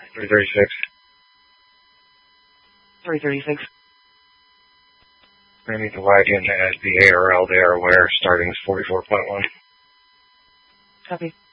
336. 336. I need the wagon as the ARL there where starting is 44.1. Copy.